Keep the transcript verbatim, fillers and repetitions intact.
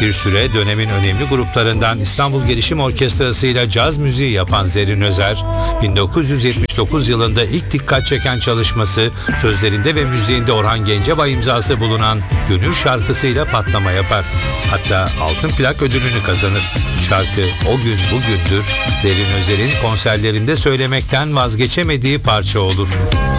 Bir süre dönemin önemli gruplarından İstanbul Gelişim Orkestrası ile caz müziği yapan Zerrin Özer, bin dokuz yüz yetmiş dokuz yılında ilk dikkat çeken çalışması, sözlerinde ve müziğinde Orhan Gencebay imzası bulunan Gönül şarkısıyla patlama yapar. Hatta altın plak ödülünü kazanır. Şarkı O Gün Bugündür, Zerrin Özer'in konserlerinde söylemekten vazgeçemediği parça olur.